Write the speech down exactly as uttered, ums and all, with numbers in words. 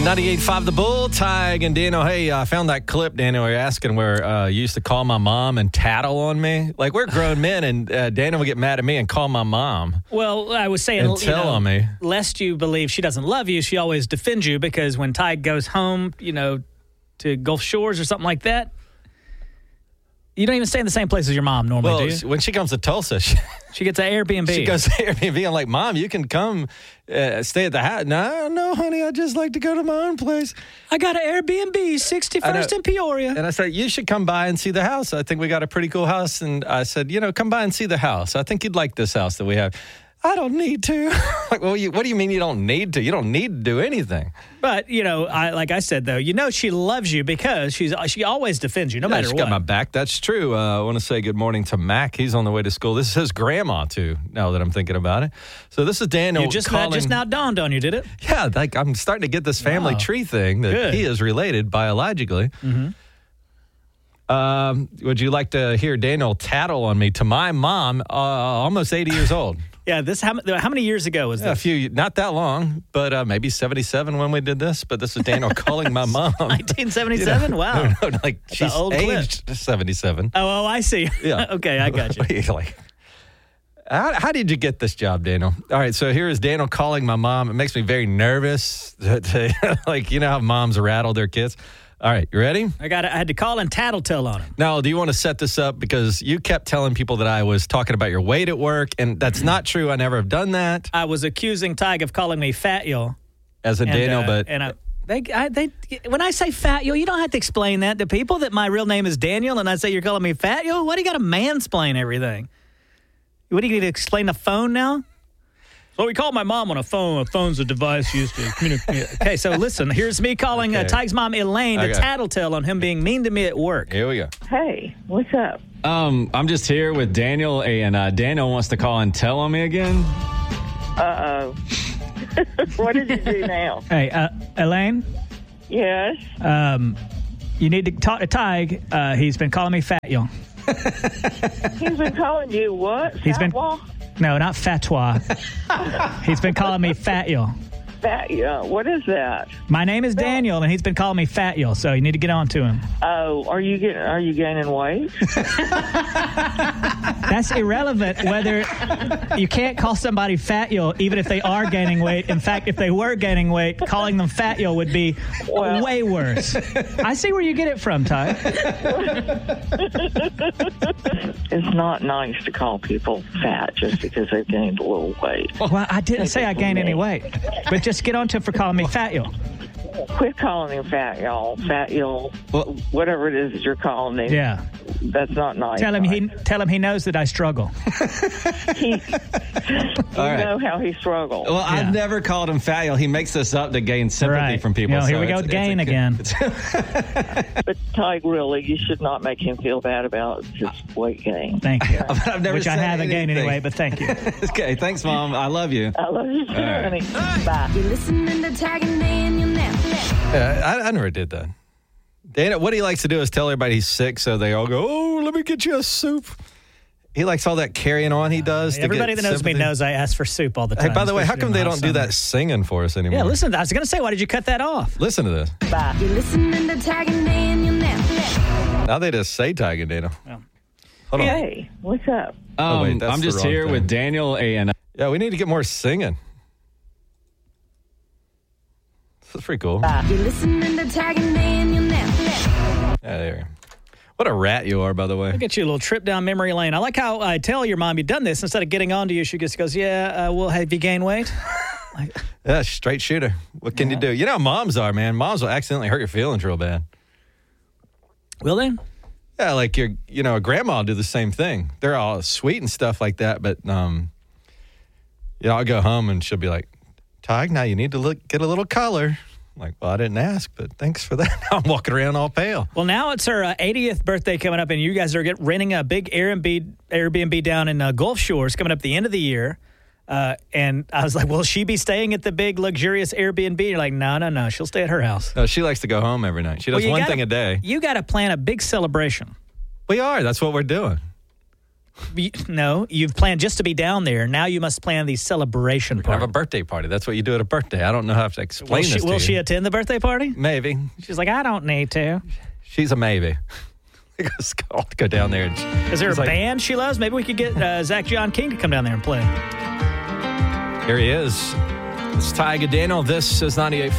ninety-eight point five The Bull, Tig and Daniel. Hey, I found that clip, Daniel, where you're asking where uh, you used to call my mom and tattle on me. Like, we're grown men, and uh, Daniel would get mad at me and call my mom. Well, I was saying, and tell you know, on me. Lest you believe she doesn't love you, she always defends you, because when Tig goes home, you know, to Gulf Shores or something like that, you don't even stay in the same place as your mom normally, Well, do you? when she comes to Tulsa, she, She gets an Airbnb. she goes to Airbnb. I'm like, Mom, you can come uh, stay at the house. No, no, honey, I just like to go to my own place. I got an Airbnb, sixty-first in Peoria. And I said, you should come by and see the house. I think we got a pretty cool house. And I said, you know, come by and see the house. I think you'd like this house that we have. I don't need to. Like, well, you, what do you mean you don't need to? You don't need to do anything. But, you know, I like I said, though, you know she loves you because she's she always defends you, no Yeah, matter she what. got my back. That's true. Uh, I want to say good morning to Mac. He's on the way to school. This is his grandma, too, now that I'm thinking about it. So this is Daniel You just, calling. that just now dawned on you, did it? Yeah, like I'm starting to get this family Wow. tree thing that Good. he is related biologically. Mm-hmm. Um, would you like to hear Daniel tattle on me to my mom, uh, almost eighty years old? Yeah, this how, how many years ago was Yeah, a this? few, not that long, but uh, maybe seventy-seven when we did this. But this is Daniel calling my mom. nineteen seventy-seven? You know, Wow. No, no, like That's she's an old clip. aged seventy-seven. Oh, oh, I see. Yeah. Okay, I got you. You're like, how, how did you get this job, Daniel? All right, so here is Daniel calling my mom. It makes me very nervous. To, to, like, you know how moms rattle their kids? All right, you ready? I got. I had to call and tattletale on him. Now, do you want to set this up? Because you kept telling people that I was talking about your weight at work, and that's not true. I never have done that. I was accusing Tig of calling me fat yo. As a And, Daniel, uh, but and I, they, I, they, when I say fat yo, you don't have to explain that to people that my real name is Daniel, and I say you're calling me fat yo. What do you got to mansplain everything? What do you need to explain the phone now? So we called my mom on a phone. A phone's a device used to communicate. Okay, so listen, here's me calling Okay. uh, Tig's mom Elaine to Okay. tattletale on him being mean to me at work. here we go. Hey, what's up? Um, I'm just here with Daniel, and uh, Daniel wants to call and tell on me again. Uh-oh. What did you do now? Hey, uh, Elaine, Yes? um, you need to talk to Tig. Uh, he's been calling me fat yo. He's been calling you what? He's been- Fatwa? No, not fatwa. He's been calling me fat yo. Fat, yeah. What is that? My name is Daniel, and he's been calling me fat yo, so you need to get on to him. Oh, are you getting? Are you gaining weight? That's irrelevant whether you can't call somebody fat yo even if they are gaining weight. In fact, if they were gaining weight, calling them fat yo would be Well- way worse. I see where you get it from, Ty. It's not nice to call people fat just because they've gained a little weight. Well, I didn't say I gained any weight, but just get on to him for calling me fat yo. Quit calling him fat, y'all. Fat, y'all. Well- Whatever it is that you're calling him. Yeah. That's not nice. Tell him he tell him he knows that I struggle. He, you right. know how he struggled. Well, Yeah. I've never called him fat. He makes this up to gain sympathy Right. from people. You know, here so we go it's- with it's a gain good- again. But Tig, really, you should not make him feel bad about his weight gain. Thank you. I've never Which I said haven't gained anything. anyway, but thank you. Okay, thanks, Mom. I love you. I love you too, right. honey. Bye. You're listening to Tig and Daniel now. Yeah, I, I never did that. Dana, what he likes to do is tell everybody he's sick, so they all go, "Oh, let me get you a soup." He likes all that carrying on he does. to Everybody get that knows sympathy. me knows I ask for soup all the time. Hey, by the way, how especially come in they the don't hot do summer. that singing for us anymore? Yeah, listen, I was going to say, why did you cut that off? Listen to this. Bye. You're listening to Tig and Daniel now. Now they just say Tig and Dana. Yeah. Hold on. Hey, what's up? Oh, Um, wait, that's I'm the just wrong here thing. with Daniel, and Yeah, we need to get more singing. This is pretty cool. You're listening to Tig and Daniel now. Yeah, there. you go. What a rat you are, by the way. I'll get you a little trip down memory lane. I like how I tell your mom you've done this. Instead of getting on to you, she just goes, yeah, uh, well, have you gained weight? Like, Yeah, straight shooter. What can you do? You know how moms are, man. Moms will accidentally hurt your feelings real bad. will they? Yeah, like your, you know, a grandma will do the same thing. They're all sweet and stuff like that, but um, you know, I'll go home and she'll be like, "Tig, now you need to look get a little color." I'm like, well, I didn't ask, but thanks for that. Now I'm walking around all pale. Well, now it's her uh, eightieth birthday coming up, and you guys are get, renting a big Airbnb, Airbnb down in uh, Gulf Shores coming up at the end of the year. Uh, and I was like, will she be staying at the big, luxurious Airbnb? You're like, no, no, no. She'll stay at her house. No, she likes to go home every night. She does Well, you one gotta- thing a day. You got to plan a big celebration. We are. That's what we're doing. You- no, you've planned just to be down there. Now you must plan the celebration Have part. a birthday party. That's what you do at a birthday. I don't know how to explain Will, she, this to will you. she attend the birthday party? Maybe. She's like, I don't need to. She's a maybe. Let's go, go down there. And Is there a she's like, band she loves? Maybe we could get uh, Zach John King to come down there and play. Here he is. It's Ty Daniel. This is ninety-eight point four.